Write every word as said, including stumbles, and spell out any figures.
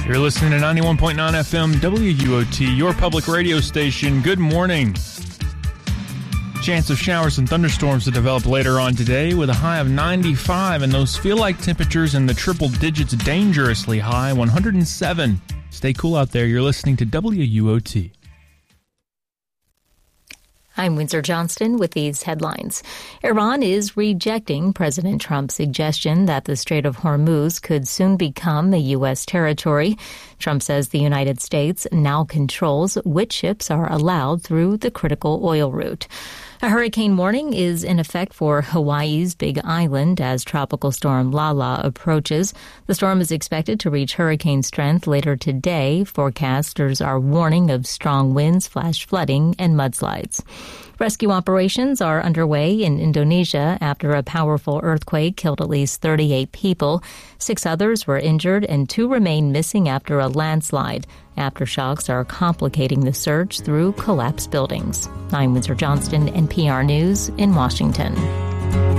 You're listening to ninety-one point nine F M W U O T, your public radio station. Good morning. Chance of showers and thunderstorms to develop later on today with a high of ninety-five, and those feel-like temperatures in the triple digits dangerously high, one hundred seven. Stay cool out there. You're listening to W U O T. I'm Windsor Johnston with these headlines. Iran is rejecting President Trump's suggestion that the Strait of Hormuz could soon become a U S territory. Trump says the United States now controls which ships are allowed through the critical oil route. A hurricane warning is in effect for Hawaii's Big Island as Tropical Storm Lala approaches. The storm is expected to reach hurricane strength later today. Forecasters are warning of strong winds, flash flooding, and mudslides. Rescue operations are underway in Indonesia after a powerful earthquake killed at least thirty-eight people. Six others were injured and two remain missing after a landslide. Aftershocks are complicating the search through collapsed buildings. I'm Windsor Johnston, N P R News in Washington.